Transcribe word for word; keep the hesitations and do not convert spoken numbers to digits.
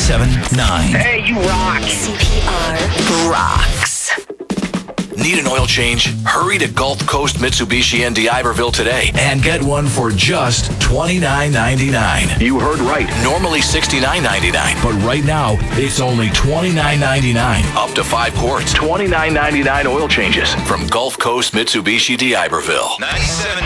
ninety-seven point nine. Hey, you rock. C P R rocks. Need an oil change? Hurry to Gulf Coast Mitsubishi in D'Iberville today and get one for just twenty-nine ninety-nine. You heard right. Normally sixty-nine ninety-nine, but right now it's only twenty-nine ninety-nine. Up to five quarts. twenty-nine ninety-nine oil changes From Gulf Coast Mitsubishi D'Iberville. ninety-seven